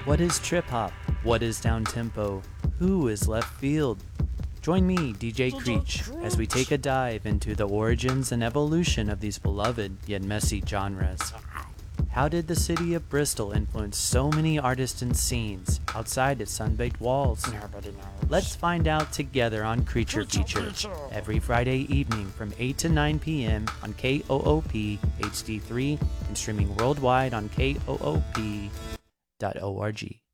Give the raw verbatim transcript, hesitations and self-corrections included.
What is trip hop? What is down tempo? Who is left field? Join me, D J Creech, as we take a dive into the origins and evolution of these beloved yet messy genres. How did the city of Bristol influence so many artists and scenes outside its sun-baked walls? Nobody knows. Let's find out together on Creature Feature, every Friday evening from eight to nine p.m. on K O O P H D three and streaming worldwide on K O O P dot org.